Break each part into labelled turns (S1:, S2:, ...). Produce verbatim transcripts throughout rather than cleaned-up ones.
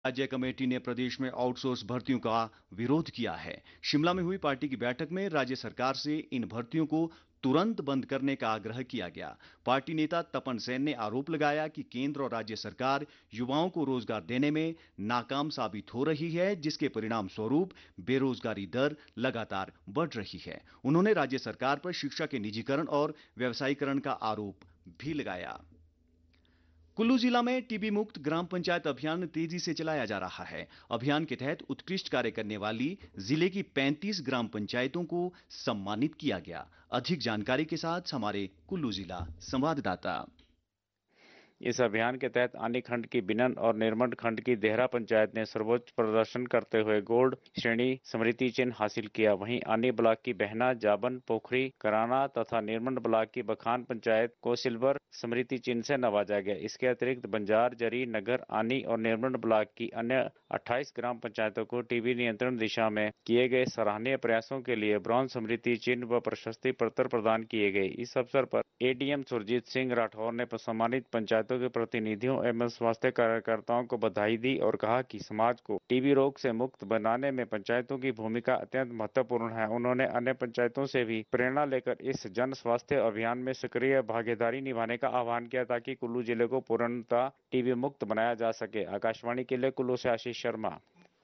S1: राज्य कमेटी ने प्रदेश में आउटसोर्स भर्तियों का विरोध किया है। शिमला में हुई पार्टी की बैठक में राज्य सरकार से इन भर्तियों को तुरंत बंद करने का आग्रह किया गया। पार्टी नेता तपन सेन ने आरोप लगाया कि केंद्र और राज्य सरकार युवाओं को रोजगार देने में नाकाम साबित हो रही है, जिसके परिणाम स्वरूप बेरोजगारी दर लगातार बढ़ रही है। उन्होंने राज्य सरकार पर शिक्षा के निजीकरण और व्यवसायीकरण का आरोप भी लगाया। कुल्लू जिला में टीबी मुक्त ग्राम पंचायत अभियान तेजी से चलाया जा रहा है। अभियान के तहत उत्कृष्ट कार्य करने वाली जिले की पैंतीस ग्राम पंचायतों को सम्मानित किया गया। अधिक जानकारी के साथ हमारे कुल्लू जिला संवाददाता।
S2: इस अभियान के तहत आनी खंड की बिनन और निर्मंड खंड की देहरा पंचायत ने सर्वोच्च प्रदर्शन करते हुए गोल्ड श्रेणी स्मृति चिन्ह हासिल किया। वहीं आनी ब्लॉक की बहना, जाबन, पोखरी, कराना तथा निर्मंड ब्लॉक की बखान पंचायत को सिल्वर स्मृति चिन्ह से नवाजा गया। इसके अतिरिक्त बंजार, जरी, नगर, आनी और निर्मंड ब्लॉक की अन्य अट्ठाईस ग्राम पंचायतों को टीबी नियंत्रण दिशा में किए गए सराहनीय प्रयासों के लिए ब्रॉन्ज स्मृति चिन्ह व प्रशस्ति पत्र प्रदान किए गए। इस अवसर पर एडीएम सुरजीत सिंह राठौर ने सम्मानित पंचायतों के प्रतिनिधियों एवं स्वास्थ्य कार्यकर्ताओं को बधाई दी और कहा कि समाज को टीबी रोग से मुक्त बनाने में पंचायतों की भूमिका अत्यंत महत्वपूर्ण है। उन्होंने अन्य पंचायतों से भी प्रेरणा लेकर इस जन स्वास्थ्य अभियान में सक्रिय भागीदारी निभाने का आह्वान किया ताकि कुल्लू जिले को पूर्णतः टीबी मुक्त बनाया जा सके। आकाशवाणी के लिए कुल्लू से आशीष शर्मा।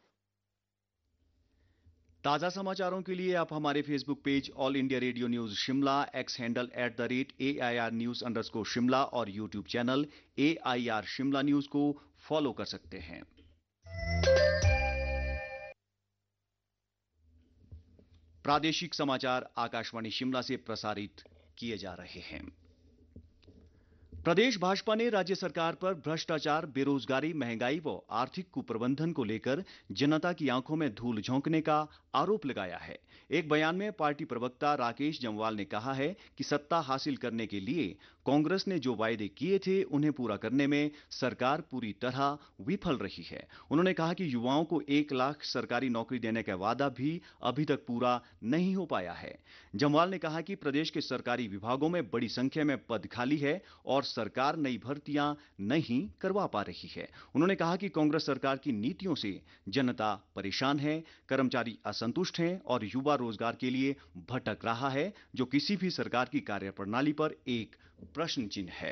S1: ताजा समाचारों के लिए आप हमारे Facebook page all India radio news Shimla, x handle at the rate A I R news underscore Shimla और YouTube channel A I R Shimla news को फॉलो कर सकते हैं। प्रादेशिक समाचार आकाशवाणी शिमला से प्रसारित किए जा रहे हैं। प्रदेश भाजपा ने राज्य सरकार पर भ्रष्टाचार, बेरोजगारी, महंगाई व आर्थिक कुप्रबंधन को लेकर जनता की आंखों में धूल झोंकने का आरोप लगाया है। एक बयान में पार्टी प्रवक्ता राकेश जम्वाल ने कहा है कि सत्ता हासिल करने के लिए कांग्रेस ने जो वायदे किए थे उन्हें पूरा करने में सरकार पूरी तरह विफल रही है। उन्होंने कहा कि युवाओं को एक लाख सरकारी नौकरी देने का वादा भी अभी तक पूरा नहीं हो पाया है। जम्वाल ने कहा कि प्रदेश के सरकारी विभागों में बड़ी संख्या में पद खाली है और सरकार नई भर्तियां नहीं करवा पा रही है। उन्होंने कहा कि कांग्रेस सरकार की नीतियों से जनता परेशान है, कर्मचारी असंतुष्ट हैं और युवा रोजगार के लिए भटक रहा है, जो किसी भी सरकार की कार्यप्रणाली पर एक प्रश्न चिन्ह है।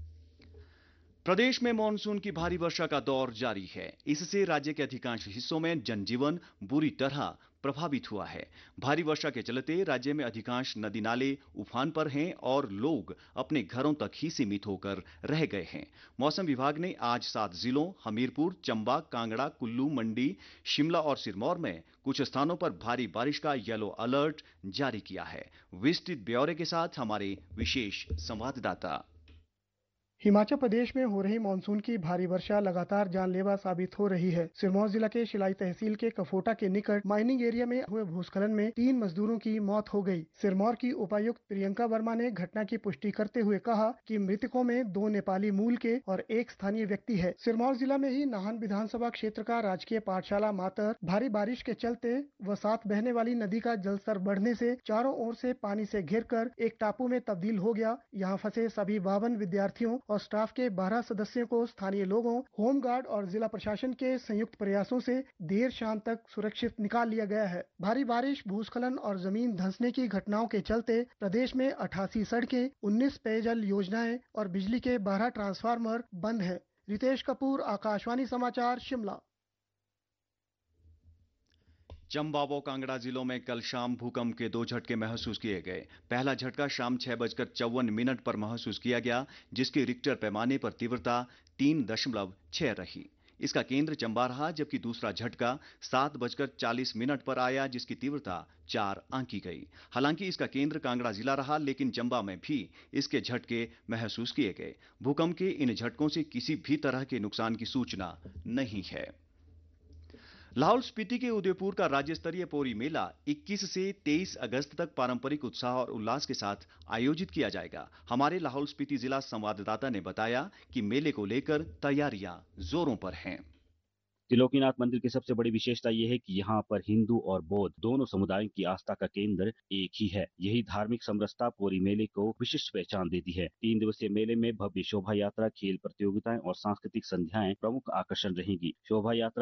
S1: प्रदेश में मानसून की भारी वर्षा का दौर जारी है। इससे राज्य के अधिकांश हिस्सों में जनजीवन बुरी तरह प्रभावित हुआ है। भारी वर्षा के चलते राज्य में अधिकांश नदी नाले उफान पर हैं और लोग अपने घरों तक ही सीमित होकर रह गए हैं। मौसम विभाग ने आज सात जिलों हमीरपुर, चंबा, कांगड़ा, कुल्लू, मंडी, शिमला और सिरमौर में कुछ स्थानों पर भारी बारिश का येलो अलर्ट जारी किया है। विस्तृत ब्यौरे के साथ हमारे विशेष संवाददाता।
S3: हिमाचल प्रदेश में हो रही मानसून की भारी वर्षा लगातार जानलेवा साबित हो रही है। सिरमौर जिला के शिलाई तहसील के कफोटा के निकट माइनिंग एरिया में हुए भूस्खलन में तीन मजदूरों की मौत हो गई। सिरमौर की उपायुक्त प्रियंका वर्मा ने घटना की पुष्टि करते हुए कहा कि मृतकों में दो नेपाली मूल के और एक स्थानीय व्यक्ति है। सिरमौर जिला में ही नाहन विधानसभा क्षेत्र का राजकीय पाठशाला मातर भारी बारिश के चलते व साथ बहने वाली नदी का जलस्तर बढ़ने से चारों ओर से पानी से घिर कर एक टापू में तब्दील हो गया। यहाँ फंसे सभी बावन विद्यार्थियों और स्टाफ के बारह सदस्यों को स्थानीय लोगों, होमगार्ड और जिला प्रशासन के संयुक्त प्रयासों से देर शाम तक सुरक्षित निकाल लिया गया है। भारी बारिश, भूस्खलन और जमीन धंसने की घटनाओं के चलते प्रदेश में अठासी सड़कें, उन्नीस पेयजल योजनाएं और बिजली के बारह ट्रांसफार्मर बंद हैं। रितेश कपूर, आकाशवाणी समाचार, शिमला।
S1: चंबा व कांगड़ा जिलों में कल शाम भूकंप के दो झटके महसूस किए गए। पहला झटका शाम छह बजकर चौवन मिनट पर महसूस किया गया, जिसकी रिक्टर पैमाने पर तीव्रता तीन दशमलव छह रही। इसका केंद्र चंबा रहा, जबकि दूसरा झटका सात बजकर चालीस मिनट पर आया, जिसकी तीव्रता चार आंकी गई। हालांकि इसका केंद्र कांगड़ा जिला रहा, लेकिन चंबा में भी इसके झटके महसूस किए गए। भूकंप के इन झटकों से किसी भी तरह के नुकसान की सूचना नहीं है। लाहौल स्पीति के उदयपुर का राज्य स्तरीय पोरी मेला इक्कीस से तेईस अगस्त तक पारंपरिक उत्साह और उल्लास के साथ आयोजित किया जाएगा। हमारे लाहौल स्पीति जिला संवाददाता ने बताया कि मेले को लेकर तैयारियां जोरों पर हैं।
S4: त्रिलोकीनाथ मंदिर की सबसे बड़ी विशेषता यह है कि यहाँ पर हिंदू और बौद्ध दोनों समुदायों की आस्था का केंद्र एक ही है। यही धार्मिक समरसता पोरी मेले को विशिष्ट पहचान देती है। तीन दिवसीय मेले में भव्य शोभा यात्रा, खेल प्रतियोगिताएं और सांस्कृतिक संध्याएं प्रमुख आकर्षण रहेंगी। शोभा यात्रा